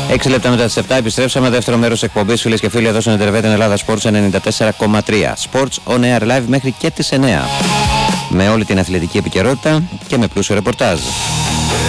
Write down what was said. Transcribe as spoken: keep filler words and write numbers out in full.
έξι λεπτά μετά τις επτά επιστρέψαμε. Δεύτερο μέρος εκπομπής, φίλες και φίλοι, εδώ στον Ιντερβετ Ελλάδα Sports ενενήντα τέσσερα κόμμα τρία. Sports on air live μέχρι και τις εννέα. Με όλη την αθλητική επικαιρότητα και με πλούσιο ρεπορτάζ.